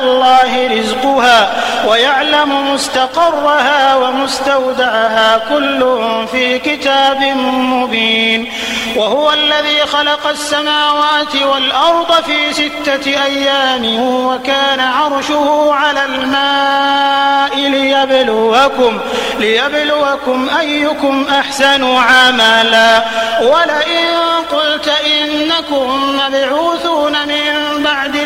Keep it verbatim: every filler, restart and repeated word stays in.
الله رزقها ويعلم مستقرها ومستودعها كل في كتاب مبين. وهو الذي خلق السماوات والأرض في ستة أيام وكان عرشه على الماء ليبلوكم, ليبلوكم أيكم أحسن عملا. ولئن قلت إنكم مبعوثون من بعد